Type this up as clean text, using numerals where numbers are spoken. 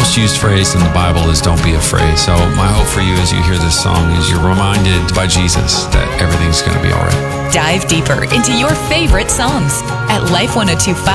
most used phrase in the Bible is don't be afraid. So my hope for you as you hear this song is you're reminded by Jesus that everything's going to be all right. Dive deeper into your favorite songs at life1025.com.